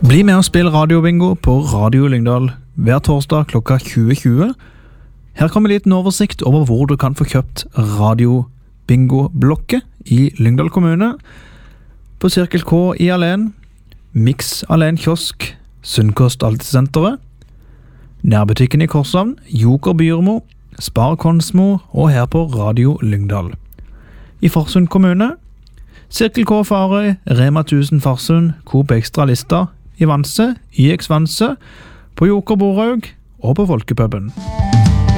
Bli med og spill radiobingo på Radio Lyngdal hver torsdag klokka 20.20. Her kommer en liten oversikt over hvor du kan få kjøpt radiobingo-blokket i Lyngdal kommune. På Cirkel K i Alen, Mix Alen Kiosk, Sunnkost Altesenteret, nærbutikken i Korshavn, Joker Byrmo, Spar Konsmo og her på Radio Lyngdal. I Farsund kommune, Cirkel K Farøy, Rema 1000 Farsund, Coop Extra Lista, i Vanse, YX Vanse, på Joker Boraug og på Folkepuben.